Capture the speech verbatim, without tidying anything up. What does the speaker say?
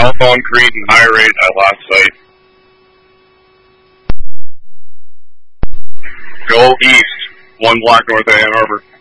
Alpha on Crete and high rate, I lost sight. Go east, one block north of Ann Arbor.